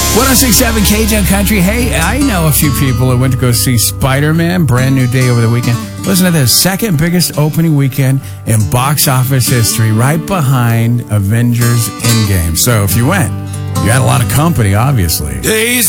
106.7 Cajun Country. Hey, I know a few people who went to go see Spider-Man, brand new day over the weekend. Listen to this, second biggest opening weekend in box office history, right behind Avengers Endgame. So if you went, you had a lot of company, obviously. Days